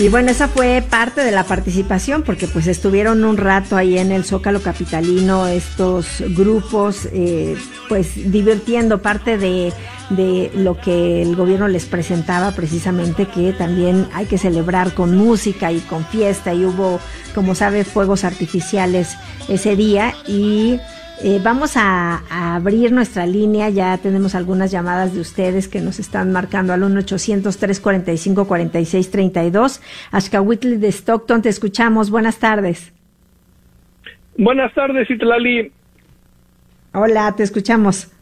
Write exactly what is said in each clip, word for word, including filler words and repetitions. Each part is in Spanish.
Y bueno, esa fue parte de la participación, porque pues estuvieron un rato ahí en el Zócalo capitalino estos grupos, eh, pues divirtiendo, parte de, de lo que el gobierno les presentaba precisamente, que también hay que celebrar con música y con fiesta, y hubo, como sabe, fuegos artificiales ese día. Y Eh, vamos a, a abrir nuestra línea, ya tenemos algunas llamadas de ustedes que nos están marcando al uno ochocientos, tres cuarenta y cinco, cuarenta y seis treinta y dos. Axcahuitl de Stockton, te escuchamos, buenas tardes. Buenas tardes, Citlali. Hola, te escuchamos.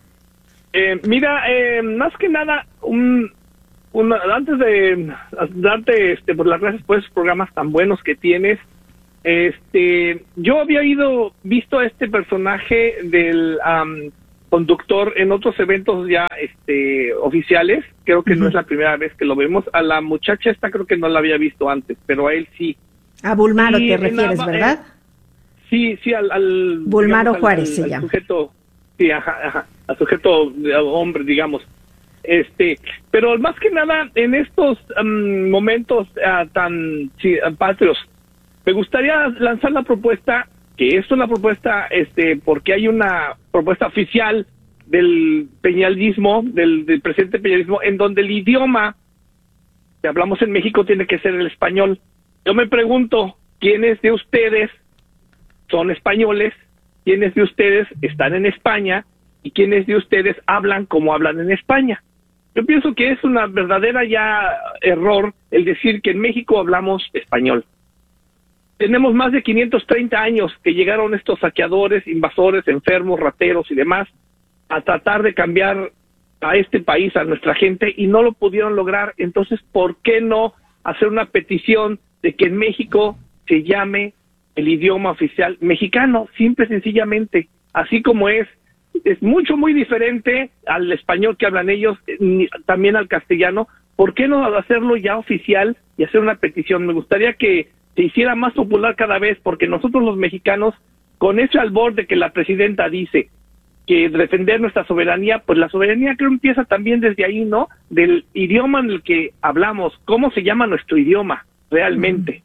Eh, mira, eh, más que nada, un, un, antes de darte este, por las gracias por esos programas tan buenos que tienes, Este, yo había ido, visto a este personaje del um, conductor en otros eventos ya este, oficiales. Creo que uh-huh. no es la primera vez que lo vemos. A la muchacha esta creo que no la había visto antes, pero a él sí. A Bulmaro y te refieres, la, ¿verdad? Eh, sí, sí, al... al Bulmaro digamos, Juárez al, se al llama. Sujeto, sí, ajá, ajá, al sujeto hombre, digamos. Este, pero más que nada, en estos um, momentos uh, tan sí, patrios, me gustaría lanzar la propuesta, que es una propuesta, este, porque hay una propuesta oficial del peñalismo, del, del presidente peñalismo, en donde el idioma que hablamos en México tiene que ser el español. Yo me pregunto, ¿quiénes de ustedes son españoles? ¿Quiénes de ustedes están en España? ¿Y quiénes de ustedes hablan como hablan en España? Yo pienso que es una verdadera ya error el decir que en México hablamos español. Tenemos más de quinientos treinta años que llegaron estos saqueadores, invasores, enfermos, rateros y demás a tratar de cambiar a este país, a nuestra gente, y no lo pudieron lograr. Entonces, ¿por qué no hacer una petición de que en México se llame el idioma oficial mexicano? Simple y sencillamente, así como es. Es mucho, muy diferente al español que hablan ellos, también al castellano. ¿Por qué no hacerlo ya oficial y hacer una petición? Me gustaría que se hiciera más popular cada vez, porque nosotros los mexicanos, con ese albor de que la presidenta dice que defender nuestra soberanía, pues la soberanía creo empieza también desde ahí, ¿no? Del idioma en el que hablamos, cómo se llama nuestro idioma realmente.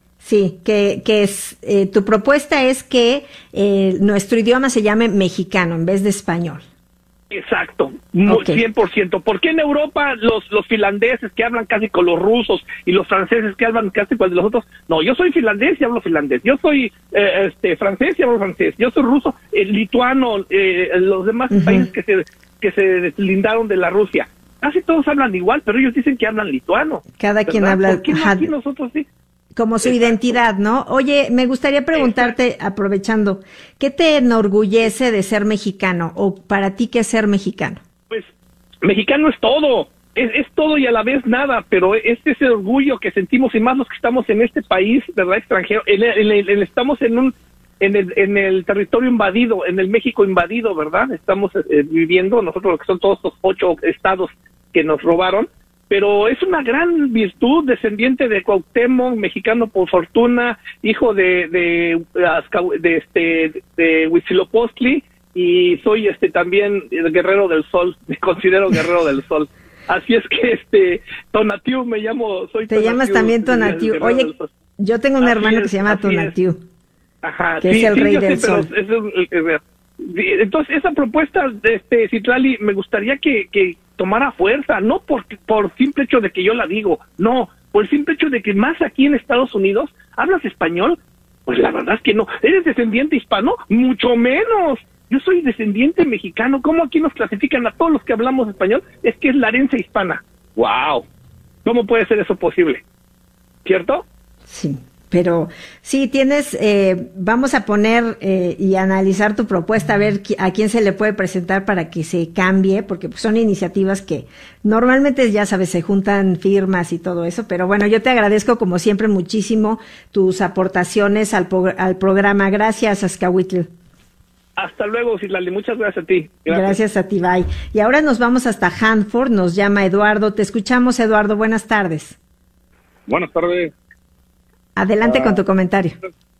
Sí, que, que es, eh, tu propuesta es que eh, nuestro idioma se llame mexicano en vez de español. Exacto, okay. cien por ciento. ¿Por qué en Europa los los finlandeses que hablan casi con los rusos y los franceses que hablan casi con los otros? No, yo soy finlandés y hablo finlandés. Yo soy eh, este francés y hablo francés. Yo soy ruso, eh, lituano, eh, los demás uh-huh. países que se que se deslindaron de la Rusia. Casi todos hablan igual, pero ellos dicen que hablan lituano. Cada ¿verdad? quien habla. ¿Por qué no aquí nosotros sí? Como su Exacto. identidad, ¿no? Oye, me gustaría preguntarte, Exacto. aprovechando, ¿qué te enorgullece de ser mexicano? ¿O para ti qué es ser mexicano? Pues, mexicano es todo, es, es todo y a la vez nada, pero es ese orgullo que sentimos, y más los que estamos en este país, ¿verdad?, extranjero, en el, en el, en, estamos en un, en el, en el territorio invadido, en el México invadido, ¿verdad? Estamos eh, viviendo, nosotros lo que son todos estos ocho estados que nos robaron, pero es una gran virtud, descendiente de Cuauhtémoc, mexicano por fortuna, hijo de de de, de este de Huitzilopochtli, y soy este también el guerrero del sol, me considero guerrero del sol. Así es que este Tonatiuh me llamo, soy Te Tonatiuh, llamas también Tonatiuh. Oye, yo tengo un así hermano es, que se llama Tonatiuh. Ajá, que sí, es el sí, rey yo del sé, sol. Pero es el, el, entonces esa propuesta de este Citlali me gustaría que que tomara fuerza, no por por simple hecho de que yo la digo, no, por el simple hecho de que más aquí en Estados Unidos hablas español. Pues la verdad es que no. ¿Eres descendiente hispano? Mucho menos. Yo soy descendiente mexicano. ¿Cómo aquí nos clasifican a todos los que hablamos español? Es que es la herencia hispana. ¡Wow! ¿Cómo puede ser eso posible? ¿Cierto? Sí. Pero sí, tienes, eh, vamos a poner eh, y analizar tu propuesta, a ver a quién se le puede presentar para que se cambie, porque pues, son iniciativas que normalmente, ya sabes, se juntan firmas y todo eso, pero bueno, yo te agradezco como siempre muchísimo tus aportaciones al, al programa. Gracias, Axcahuitl. Hasta luego, Citlali, muchas gracias a ti. Gracias. Gracias a ti, bye. Y ahora nos vamos hasta Hanford, nos llama Eduardo. Te escuchamos, Eduardo, buenas tardes. Buenas tardes. Adelante uh, con tu comentario.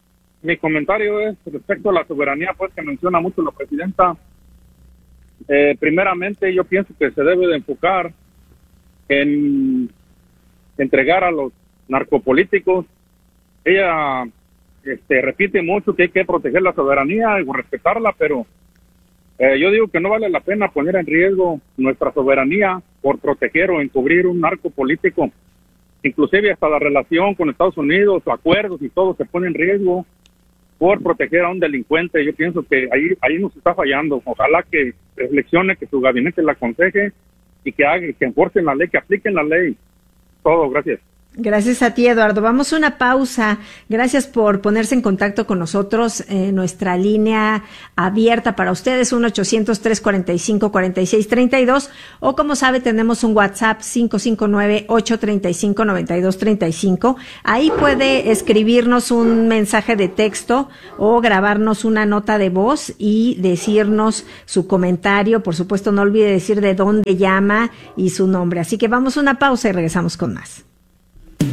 Mi comentario es respecto a la soberanía, pues que menciona mucho la presidenta. Eh, primeramente, yo pienso que se debe de enfocar en entregar a los narcopolíticos. Ella este, repite mucho que hay que proteger la soberanía y respetarla, pero eh, yo digo que no vale la pena poner en riesgo nuestra soberanía por proteger o encubrir un narco político. Inclusive hasta la relación con Estados Unidos, acuerdos y todo se pone en riesgo por proteger a un delincuente. Yo pienso que ahí ahí nos está fallando. Ojalá que reflexione, que su gabinete la aconseje y que haga, que enforcen la ley, que apliquen la ley. Todo, gracias. Gracias a ti, Eduardo. Vamos a una pausa. Gracias por ponerse en contacto con nosotros. Eh, nuestra línea abierta para ustedes, uno ochocientos, trescientos cuarenta y cinco, cuarenta y seis treinta y dos. O como sabe, tenemos un WhatsApp cinco cinco nueve, ocho tres cinco, nueve dos tres cinco. Ahí puede escribirnos un mensaje de texto o grabarnos una nota de voz y decirnos su comentario. Por supuesto, no olvide decir de dónde llama y su nombre. Así que vamos a una pausa y regresamos con más.